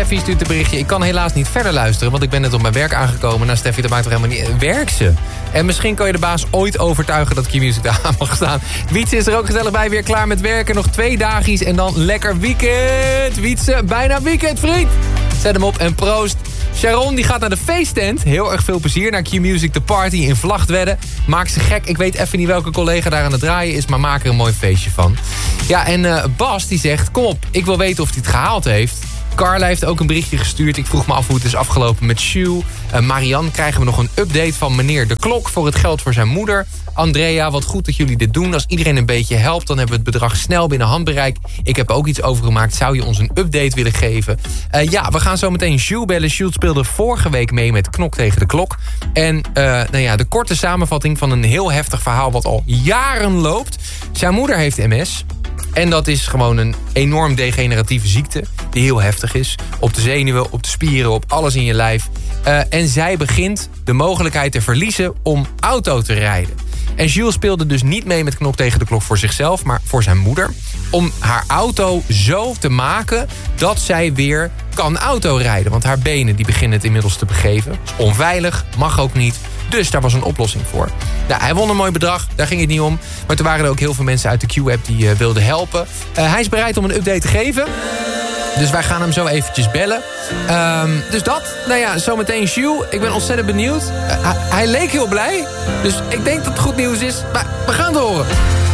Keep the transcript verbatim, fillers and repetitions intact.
Steffi stuurt een berichtje. Ik kan helaas niet verder luisteren, want ik ben net op mijn werk aangekomen. Nou Steffi, dat maakt toch helemaal niet... Werk ze? En misschien kan je de baas ooit overtuigen dat Q-Music daar aan mag staan. Wietse is er ook gezellig bij, weer klaar met werken. Nog twee dagies en dan lekker weekend. Wietse, bijna weekend, vriend. Zet hem op en proost. Sharon die gaat naar de feesttent. Heel erg veel plezier naar Q-Music The Party in Vlagtwedde. Maak ze gek. Ik weet even niet welke collega daar aan het draaien is, maar maak er een mooi feestje van. Ja, en uh, Bas die zegt, kom op, ik wil weten of hij het gehaald heeft. Carla heeft ook een berichtje gestuurd. Ik vroeg me af hoe het is afgelopen met Sjoe. Uh, Marianne, krijgen we nog een update van meneer De Klok voor het geld voor zijn moeder. Andrea, wat goed dat jullie dit doen. Als iedereen een beetje helpt, dan hebben we het bedrag snel binnen handbereik. Ik heb ook iets overgemaakt. Zou je ons een update willen geven? Uh, ja, we gaan zo meteen Jules bellen. Jules speelde vorige week mee met Knok tegen de Klok. En uh, nou ja, de korte samenvatting van een heel heftig verhaal wat al jaren loopt. Zijn moeder heeft M S. En dat is gewoon een enorm degeneratieve ziekte die heel heftig is. Op de zenuwen, op de spieren, op alles in je lijf. Uh, en zij begint de mogelijkheid te verliezen om auto te rijden. En Jules speelde dus niet mee met Knok tegen de Klok voor zichzelf, maar voor zijn moeder. Om haar auto zo te maken dat zij weer kan autorijden. Want haar benen die beginnen het inmiddels te begeven. Is onveilig, mag ook niet. Dus daar was een oplossing voor. Nou, hij won een mooi bedrag, daar ging het niet om. Maar er waren er ook heel veel mensen uit de Q-app die uh, wilden helpen. Uh, hij is bereid om een update te geven. Dus wij gaan hem zo eventjes bellen. Um, dus dat. Nou ja, zometeen Jules. Ik ben ontzettend benieuwd. Uh, hij, hij leek heel blij. Dus ik denk dat het goed nieuws is. Maar we gaan het horen.